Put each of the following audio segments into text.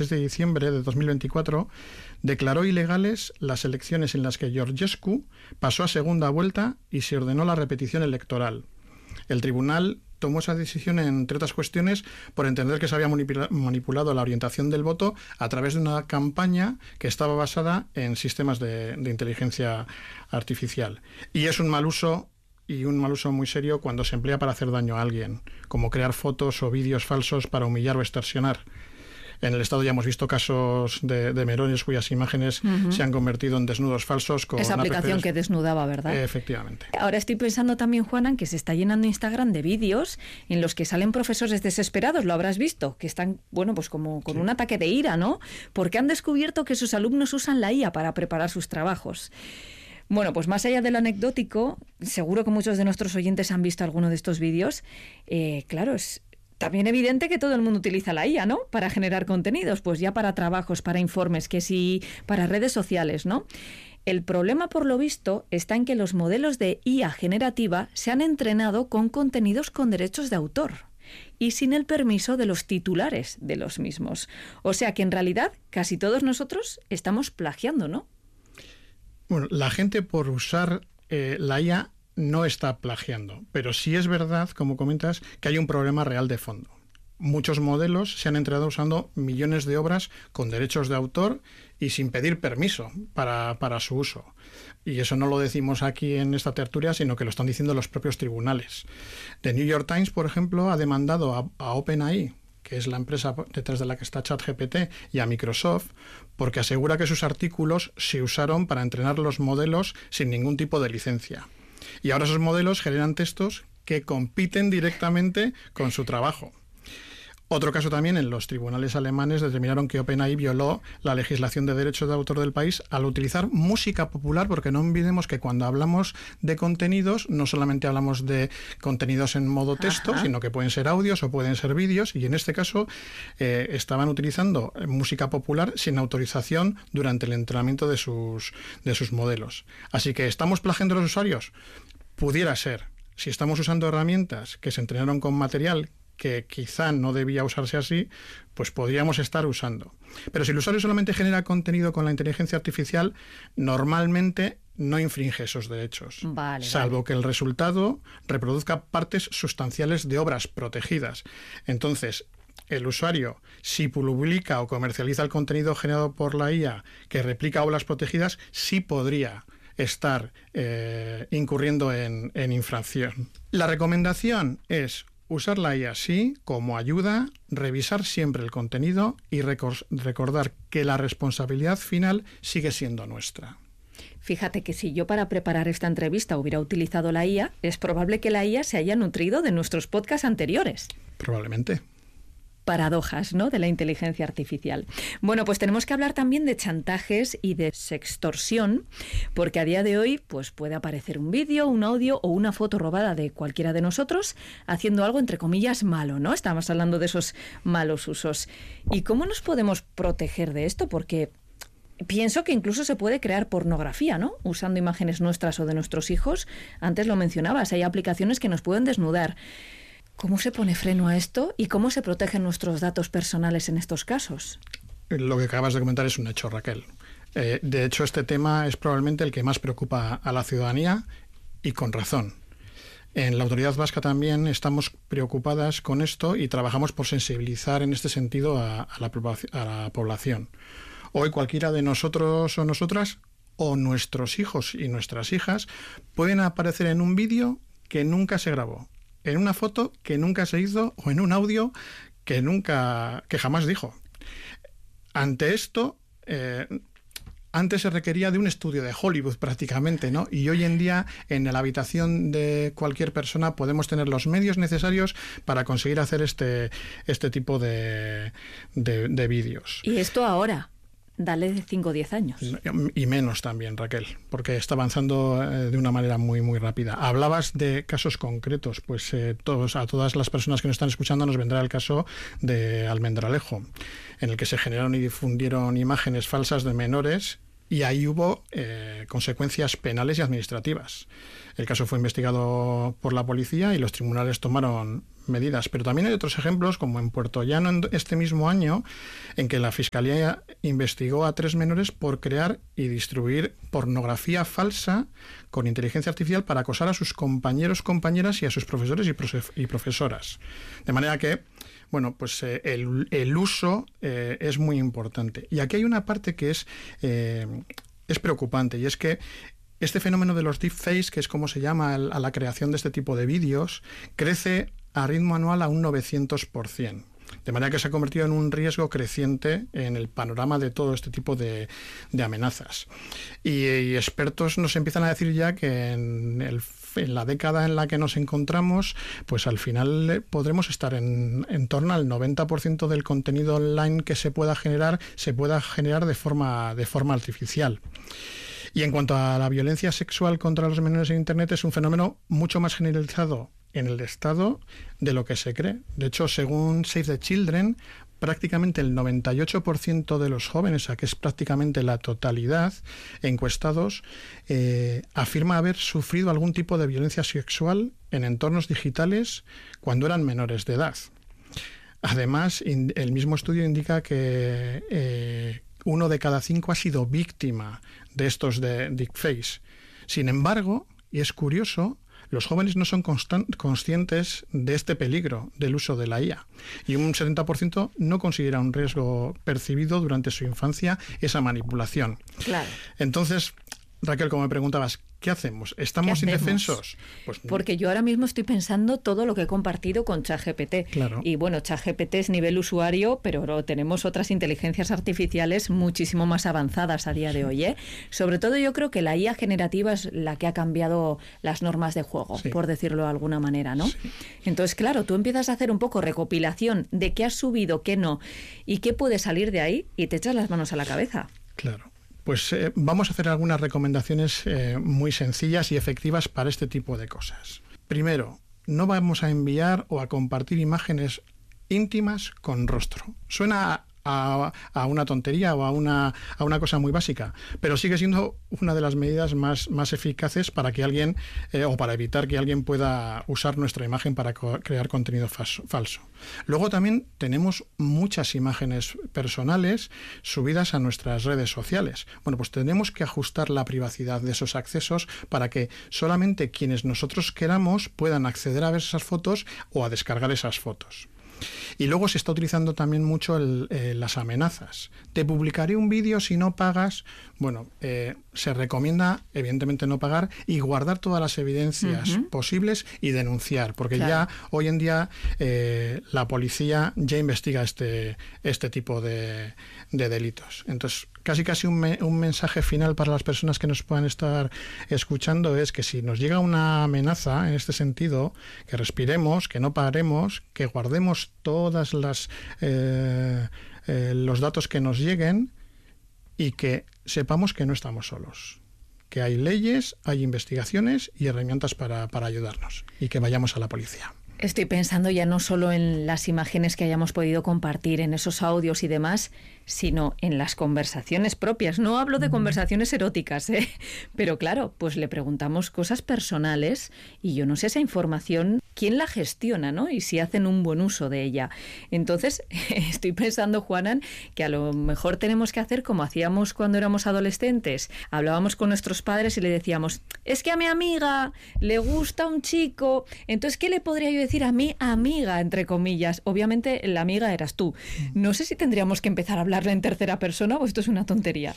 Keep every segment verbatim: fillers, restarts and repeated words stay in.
veintiséis de diciembre de dos mil veinticuatro, declaró ilegales las elecciones en las que Georgescu pasó a segunda vuelta y se ordenó la repetición electoral. El tribunal tomó esa decisión, entre otras cuestiones, por entender que se había manipulado la orientación del voto a través de una campaña que estaba basada en sistemas de, de inteligencia artificial. Y es un mal uso, y un mal uso muy serio cuando se emplea para hacer daño a alguien, como crear fotos o vídeos falsos para humillar o extorsionar. En el Estado ya hemos visto casos de, de menores cuyas imágenes uh-huh. se han convertido en desnudos falsos. Con esa aplicación que desnudaba, ¿verdad? Eh, efectivamente. Ahora estoy pensando también, Juana, en que se está llenando Instagram de vídeos en los que salen profesores desesperados, lo habrás visto, que están, bueno, pues como con sí. un ataque de ira, ¿no? Porque han descubierto que sus alumnos usan la I A para preparar sus trabajos. Bueno, pues más allá de lo anecdótico, seguro que muchos de nuestros oyentes han visto alguno de estos vídeos. Eh, claro, es también evidente que todo el mundo utiliza la I A, ¿no? Para generar contenidos, pues ya para trabajos, para informes, que sí, para redes sociales, ¿no? El problema, por lo visto, está en que los modelos de I A generativa se han entrenado con contenidos con derechos de autor y sin el permiso de los titulares de los mismos. O sea que en realidad casi todos nosotros estamos plagiando, ¿no? Bueno, la gente por usar eh, la I A no está plagiando, pero sí es verdad, como comentas, que hay un problema real de fondo. Muchos modelos se han entrenado usando millones de obras con derechos de autor y sin pedir permiso para, para su uso. Y eso no lo decimos aquí en esta tertulia, sino que lo están diciendo los propios tribunales. The New York Times, por ejemplo, ha demandado a, a OpenAI, que es la empresa detrás de la que está ChatGPT, y a Microsoft, porque asegura que sus artículos se usaron para entrenar los modelos sin ningún tipo de licencia. Y ahora esos modelos generan textos que compiten directamente con su trabajo. Otro caso también, en los tribunales alemanes determinaron que OpenAI violó la legislación de derechos de autor del país al utilizar música popular, porque no olvidemos que cuando hablamos de contenidos, no solamente hablamos de contenidos en modo texto, Ajá. sino que pueden ser audios o pueden ser vídeos, y en este caso eh, estaban utilizando música popular sin autorización durante el entrenamiento de sus, de sus modelos. Así que, ¿estamos plagiando a los usuarios? Pudiera ser. Si estamos usando herramientas que se entrenaron con material que quizá no debía usarse así, pues podríamos estar usando. Pero si el usuario solamente genera contenido con la inteligencia artificial, normalmente no infringe esos derechos, vale, salvo vale. que el resultado reproduzca partes sustanciales de obras protegidas. Entonces, el usuario, si publica o comercializa el contenido generado por la I A que replica obras protegidas, sí podría estar eh, incurriendo en, en infracción. La recomendación es usar la I A sí como ayuda, revisar siempre el contenido y recor- recordar que la responsabilidad final sigue siendo nuestra. Fíjate que si yo para preparar esta entrevista hubiera utilizado la I A, es probable que la I A se haya nutrido de nuestros podcasts anteriores. Probablemente. Paradojas, ¿no?, de la inteligencia artificial. Bueno, pues tenemos que hablar también de chantajes y de sextorsión, porque a día de hoy pues puede aparecer un vídeo, un audio o una foto robada de cualquiera de nosotros haciendo algo entre comillas malo, ¿no? Estamos hablando de esos malos usos. ¿Y cómo nos podemos proteger de esto? Porque pienso que incluso se puede crear pornografía, ¿no?, usando imágenes nuestras o de nuestros hijos. Antes lo mencionabas, hay aplicaciones que nos pueden desnudar. ¿Cómo se pone freno a esto y cómo se protegen nuestros datos personales en estos casos? Lo que acabas de comentar es un hecho, Raquel. Eh, de hecho, este tema es probablemente el que más preocupa a la ciudadanía, y con razón. En la Autoridad Vasca también estamos preocupadas con esto y trabajamos por sensibilizar en este sentido a, a, la, a la población. Hoy cualquiera de nosotros o nosotras, o nuestros hijos y nuestras hijas, pueden aparecer en un vídeo que nunca se grabó, en una foto que nunca se hizo o en un audio que nunca, que jamás dijo. Ante esto, eh, antes se requería de un estudio de Hollywood prácticamente, ¿no? Y hoy en día en la habitación de cualquier persona podemos tener los medios necesarios para conseguir hacer este, este tipo de, de, de vídeos. ¿Y esto ahora? Dale de cinco o diez años. Y menos también, Raquel, porque está avanzando eh, de una manera muy, muy rápida. Hablabas de casos concretos, pues eh, todos, a todas las personas que nos están escuchando nos vendrá el caso de Almendralejo, en el que se generaron y difundieron imágenes falsas de menores y ahí hubo eh, consecuencias penales y administrativas. El caso fue investigado por la policía y los tribunales tomaron medidas. Pero también hay otros ejemplos, como en Puerto Llano en este mismo año, en que la Fiscalía investigó a tres menores por crear y distribuir pornografía falsa con inteligencia artificial para acosar a sus compañeros, compañeras y a sus profesores y, profe- y profesoras. De manera que, bueno, pues eh, el, el uso eh, es muy importante. Y aquí hay una parte que es, eh, es preocupante, y es que este fenómeno de los deepfakes, que es como se llama a la creación de este tipo de vídeos, crece a ritmo anual a un novecientos por ciento. De manera que se ha convertido en un riesgo creciente en el panorama de todo este tipo de, de amenazas. Y, y expertos nos empiezan a decir ya que en, el, en la década en la que nos encontramos, pues al final podremos estar en, en torno al noventa por ciento del contenido online que se pueda generar, se pueda generar de forma, de forma artificial. Y en cuanto a la violencia sexual contra los menores en Internet, es un fenómeno mucho más generalizado en el Estado de lo que se cree. De hecho, según Save the Children, prácticamente el noventa y ocho por ciento de los jóvenes, a que es prácticamente la totalidad, encuestados, eh, afirma haber sufrido algún tipo de violencia sexual en entornos digitales cuando eran menores de edad. Además, in, el mismo estudio indica que eh, uno de cada cinco ha sido víctima de estos de deepfakes. Sin embargo, y es curioso, los jóvenes no son constan- conscientes de este peligro del uso de la I A, y un setenta por ciento no considera un riesgo percibido durante su infancia esa manipulación. Claro. Entonces, Raquel, como me preguntabas, ¿qué hacemos? ¿Estamos ¿Qué hacemos? indefensos? Pues, Porque yo ahora mismo estoy pensando todo lo que he compartido con ChatGPT. Claro. Y bueno, ChatGPT es nivel usuario, pero tenemos otras inteligencias artificiales muchísimo más avanzadas a día de hoy, ¿eh? Sobre todo yo creo que la I A generativa es la que ha cambiado las normas de juego, sí. por decirlo de alguna manera, ¿no? Sí. Entonces, claro, tú empiezas a hacer un poco recopilación de qué has subido, qué no, y qué puede salir de ahí, y te echas las manos a la cabeza. Claro. Pues eh, vamos a hacer algunas recomendaciones eh, muy sencillas y efectivas para este tipo de cosas. Primero, no vamos a enviar o a compartir imágenes íntimas con rostro. Suena a, a una tontería o a una, a una cosa muy básica, pero sigue siendo una de las medidas más, más eficaces para que alguien eh, o para evitar que alguien pueda usar nuestra imagen para co- crear contenido falso, falso. Luego también tenemos muchas imágenes personales subidas a nuestras redes sociales. Bueno, pues tenemos que ajustar la privacidad de esos accesos para que solamente quienes nosotros queramos puedan acceder a ver esas fotos o a descargar esas fotos. Y luego se está utilizando también mucho el, eh, las amenazas. Te publicaré un vídeo si no pagas. Bueno, eh, se recomienda evidentemente no pagar y guardar todas las evidencias uh-huh. posibles y denunciar, porque claro. ya hoy en día eh, la policía ya investiga este, este tipo de, de delitos. Entonces, casi casi un, me, un mensaje final para las personas que nos puedan estar escuchando es que si nos llega una amenaza en este sentido, que respiremos, que no paremos, que guardemos todas las eh, eh, los datos que nos lleguen y que sepamos que no estamos solos, que hay leyes, hay investigaciones y herramientas para, para ayudarnos, y que vayamos a la policía. Estoy pensando ya no solo en las imágenes que hayamos podido compartir, en esos audios y demás, sino en las conversaciones propias. No hablo de conversaciones eróticas, ¿eh? Pero claro, pues le preguntamos cosas personales y yo no sé esa información, quién la gestiona, ¿no? Y si hacen un buen uso de ella. Entonces, estoy pensando, Juanan, que a lo mejor tenemos que hacer como hacíamos cuando éramos adolescentes. Hablábamos con nuestros padres y le decíamos, es que a mi amiga le gusta un chico, entonces, ¿qué le podría yo decir a mi amiga, entre comillas? Obviamente, la amiga eras tú. No sé si tendríamos que empezar a hablarle en tercera persona o esto es una tontería.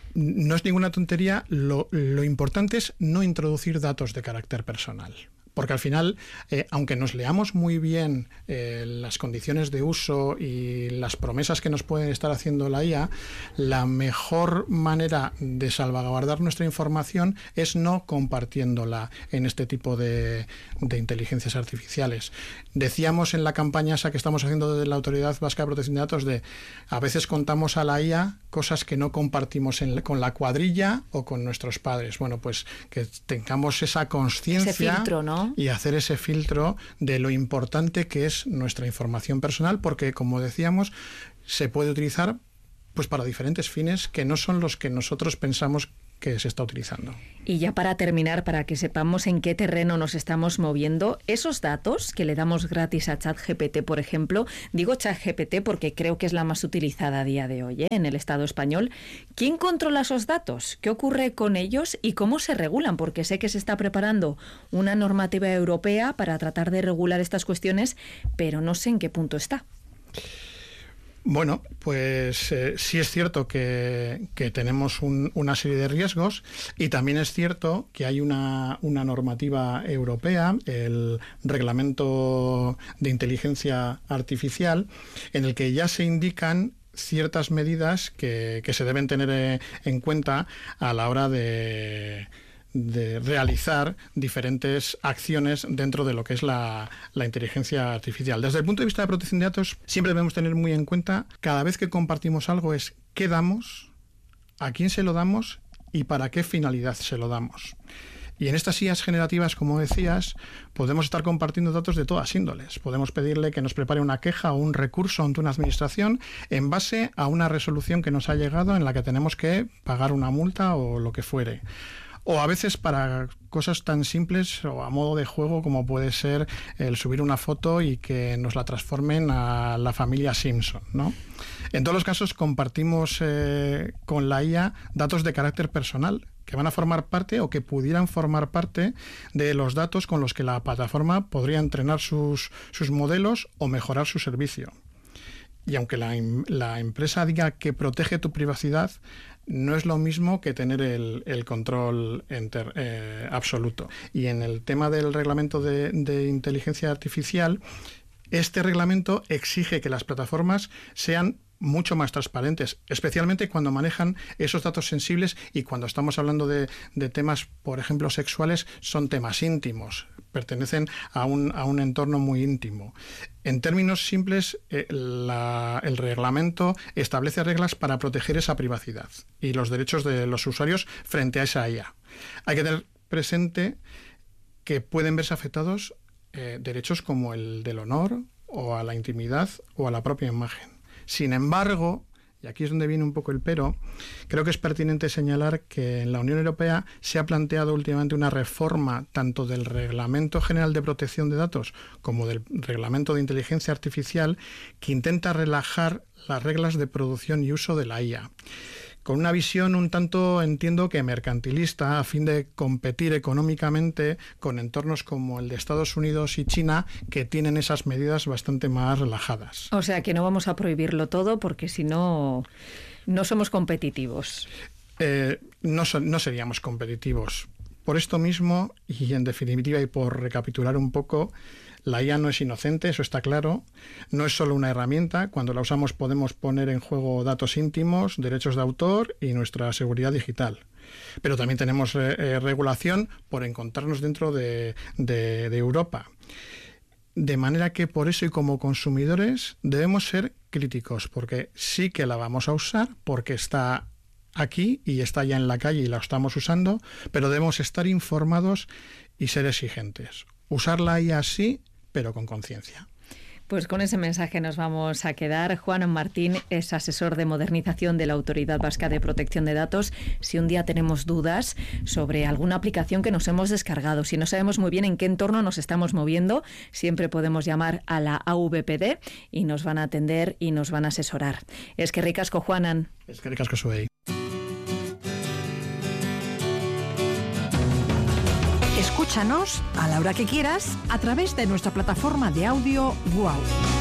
No es ninguna tontería. Lo, lo importante es no introducir datos de carácter personal. Porque al final, eh, aunque nos leamos muy bien eh, las condiciones de uso y las promesas que nos pueden estar haciendo la I A, la mejor manera de salvaguardar nuestra información es no compartiéndola en este tipo de, de inteligencias artificiales. Decíamos en la campaña esa que estamos haciendo desde la Autoridad Vasca de Protección de Datos de a veces contamos a la I A cosas que no compartimos en, con la cuadrilla o con nuestros padres. Bueno, pues que tengamos esa conciencia. Ese filtro, ¿no? Y hacer ese filtro de lo importante que es nuestra información personal, porque, como decíamos, se puede utilizar pues para diferentes fines que no son los que nosotros pensamos que se está utilizando. Y ya para terminar, para que sepamos en qué terreno nos estamos moviendo, esos datos que le damos gratis a ChatGPT, por ejemplo, digo ChatGPT porque creo que es la más utilizada a día de hoy, ¿eh? En el Estado español, ¿quién controla esos datos? ¿Qué ocurre con ellos y cómo se regulan? Porque sé que se está preparando una normativa europea para tratar de regular estas cuestiones, pero no sé en qué punto está. Bueno, pues eh, sí es cierto que, que tenemos un, una serie de riesgos y también es cierto que hay una, una normativa europea, el Reglamento de Inteligencia Artificial, en el que ya se indican ciertas medidas que, que se deben tener en cuenta a la hora de... de realizar diferentes acciones dentro de lo que es la, la inteligencia artificial. Desde el punto de vista de protección de datos, siempre debemos tener muy en cuenta, cada vez que compartimos algo, es qué damos, a quién se lo damos y para qué finalidad se lo damos. Y en estas I As generativas, como decías, podemos estar compartiendo datos de todas índoles. Podemos pedirle que nos prepare una queja o un recurso ante una administración en base a una resolución que nos ha llegado en la que tenemos que pagar una multa o lo que fuere. O a veces para cosas tan simples o a modo de juego como puede ser el subir una foto y que nos la transformen a la familia Simpson, ¿no? En todos los casos compartimos eh, con la I A datos de carácter personal que van a formar parte o que pudieran formar parte de los datos con los que la plataforma podría entrenar sus, sus modelos o mejorar su servicio. Y aunque la, la empresa diga que protege tu privacidad, no es lo mismo que tener el, el control enter, eh, absoluto. Y en el tema del reglamento de, de inteligencia artificial, este reglamento exige que las plataformas sean mucho más transparentes, especialmente cuando manejan esos datos sensibles y cuando estamos hablando de, de temas, por ejemplo, sexuales, son temas íntimos, pertenecen a un, a un entorno muy íntimo. En términos simples, eh, la, el reglamento establece reglas para proteger esa privacidad y los derechos de los usuarios frente a esa I A. Hay que tener presente que pueden verse afectados eh, derechos como el del honor o a la intimidad o a la propia imagen. Sin embargo, y aquí es donde viene un poco el pero, creo que es pertinente señalar que en la Unión Europea se ha planteado últimamente una reforma tanto del Reglamento General de Protección de Datos como del Reglamento de Inteligencia Artificial que intenta relajar las reglas de producción y uso de la I A. Con una visión un tanto, entiendo que mercantilista, a fin de competir económicamente con entornos como el de Estados Unidos y China, que tienen esas medidas bastante más relajadas. O sea, que no vamos a prohibirlo todo porque si no, no somos competitivos. Eh, no, so, no seríamos competitivos. Por esto mismo, y en definitiva, y por recapitular un poco, la I A no es inocente, eso está claro. No es solo una herramienta. Cuando la usamos podemos poner en juego datos íntimos, derechos de autor y nuestra seguridad digital. Pero también tenemos eh, regulación por encontrarnos dentro de, de, de Europa. De manera que por eso y como consumidores debemos ser críticos, porque sí que la vamos a usar, porque está aquí y está ya en la calle y la estamos usando, pero debemos estar informados y ser exigentes. Usar la I A sí, pero con conciencia. Pues con ese mensaje nos vamos a quedar. Juan Martín es asesor de modernización de la Autoridad Vasca de Protección de Datos. Si un día tenemos dudas sobre alguna aplicación que nos hemos descargado, si no sabemos muy bien en qué entorno nos estamos moviendo, siempre podemos llamar a la A V P D y nos van a atender y nos van a asesorar. Es que ricasco, Juanan. Es que ricasco, Suey. Escúchanos a la hora que quieras a través de nuestra plataforma de audio Wow.